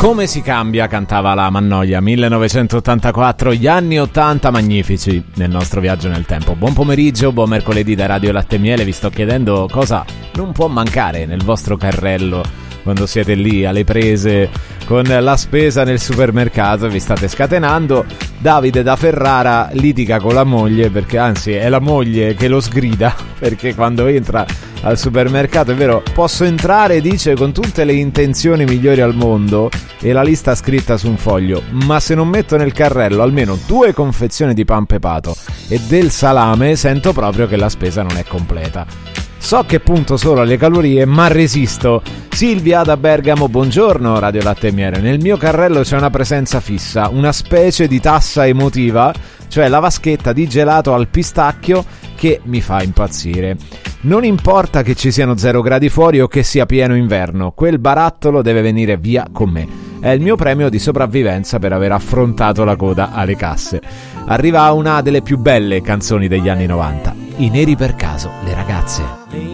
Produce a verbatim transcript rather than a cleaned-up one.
Come si cambia, cantava la Mannoia, millenovecentottantaquattro, gli anni ottanta magnifici nel nostro viaggio nel tempo. Buon pomeriggio, buon mercoledì da Radio Latte e Miele. Vi sto chiedendo cosa non può mancare nel vostro carrello quando siete lì alle prese con la spesa nel supermercato e vi state scatenando. Davide da Ferrara litiga con la moglie, perché anzi è la moglie che lo sgrida, perché quando entra al supermercato, è vero, posso entrare, dice, con tutte le intenzioni migliori al mondo e la lista scritta su un foglio, ma se non metto nel carrello almeno due confezioni di pan pepato e del salame, sento proprio che la spesa non è completa. So che punto solo alle calorie, ma resisto. Silvia da Bergamo, buongiorno Radio Latte e Miele. Nel mio carrello c'è una presenza fissa, una specie di tassa emotiva, cioè la vaschetta di gelato al pistacchio che mi fa impazzire. Non importa che ci siano zero gradi fuori o che sia pieno inverno, quel barattolo deve venire via con me. È il mio premio di sopravvivenza per aver affrontato la coda alle casse. Arriva una delle più belle canzoni degli anni novanta. I neri per caso, le ragazze.